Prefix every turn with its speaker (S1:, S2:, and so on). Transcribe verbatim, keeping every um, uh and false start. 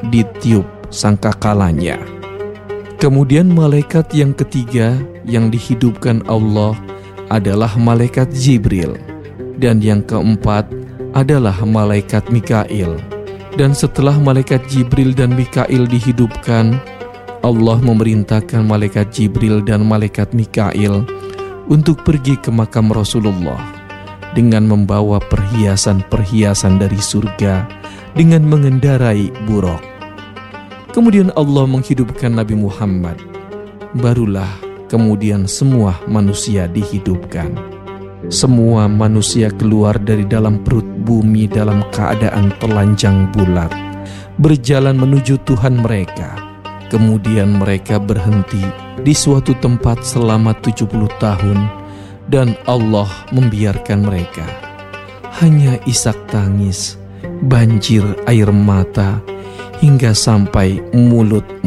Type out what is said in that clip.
S1: ditiup sangkakalanya. Kemudian malaikat yang ketiga yang dihidupkan Allah adalah malaikat Jibril, dan yang keempat adalah malaikat Mikail. Dan setelah malaikat Jibril dan Mikail dihidupkan, Allah memerintahkan malaikat Jibril dan malaikat Mikail untuk pergi ke makam Rasulullah dengan membawa perhiasan-perhiasan dari surga dengan mengendarai buraq. Kemudian Allah menghidupkan Nabi Muhammad. Barulah kemudian semua manusia dihidupkan. Semua manusia keluar dari dalam perut bumi dalam keadaan telanjang bulat, berjalan menuju Tuhan mereka. Kemudian mereka berhenti di suatu tempat selama tujuh puluh tahun, dan Allah membiarkan mereka. Hanya isak tangis, banjir air mata, hingga sampai mulut